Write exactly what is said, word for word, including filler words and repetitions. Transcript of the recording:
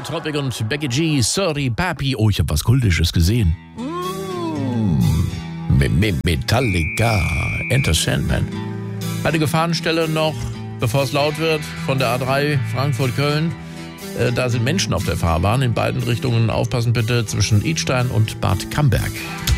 Tropic und Becky G, Sorry Papi. Oh, ich habe was Kultisches gesehen. Mm. Metallica, Enter Sandman. Eine Gefahrenstelle noch, bevor es laut wird, von der A drei Frankfurt-Köln. Äh, da sind Menschen auf der Fahrbahn in beiden Richtungen. Aufpassen bitte zwischen Idstein und Bad Camberg.